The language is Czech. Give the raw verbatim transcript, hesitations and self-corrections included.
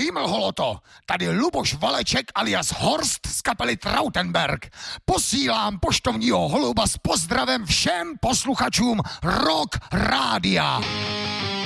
Vymlholo, tady Luboš Valeček alias Horst z kapely Trautenberg. Posílám poštovního holuba s pozdravem všem posluchačům Rock Rádia.